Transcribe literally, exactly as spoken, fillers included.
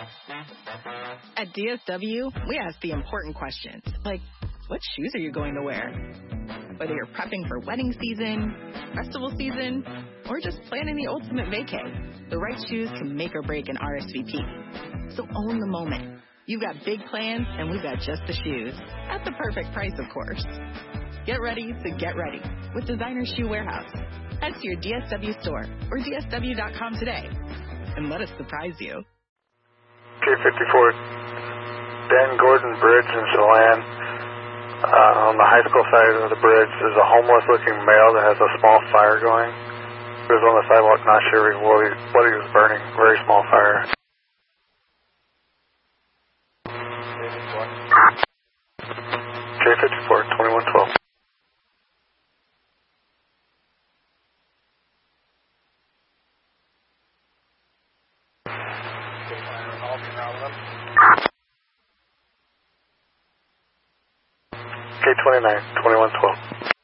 At D S W, we ask the important questions, like, what shoes are you going to wear? Whether you're prepping for wedding season, festival season, or just planning the ultimate vacay, the right shoes can make or break an R S V P. So own the moment. You've got big plans, and we've got just the shoes. At the perfect price, of course. Get ready to get ready with Designer Shoe Warehouse. Head to your D S W store or D S W dot com today and let us surprise you. K fifty-four, Dan Gordon Bridge in Chelan. Uh, on the high school side of the bridge is a homeless-looking male that has a small fire going. He was on the sidewalk, not sure what he, what he was burning. Very small fire. K fifty-four, twenty-one twelve. K twenty-nine, twenty-one twelve.